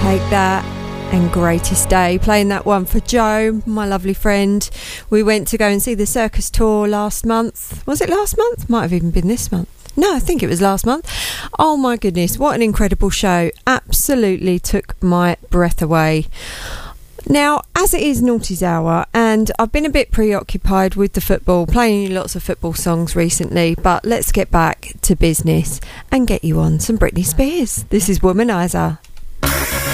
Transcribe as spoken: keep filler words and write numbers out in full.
Take That and Greatest Day. Playing that one for Joe, my lovely friend. We went to go and see the Circus Tour last month. Was it last month? Might have even been this month. No, I think it was last month. Oh my goodness, what an incredible show. Absolutely took my breath away. Now, as it is Naughty's Hour, and I've been a bit preoccupied with the football, playing lots of football songs recently, but let's get back to business and get you on some Britney Spears. This is Womanizer.